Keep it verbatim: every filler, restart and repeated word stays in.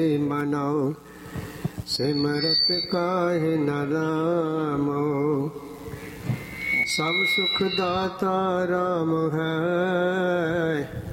ਮਨੋ ਸਿਮਰਤ ਕਾਹਿ ਨ ਰਾਮੋ। ਸਭ ਸੁਖ ਦਾਤਾ ਰਾਮ ਹੈ,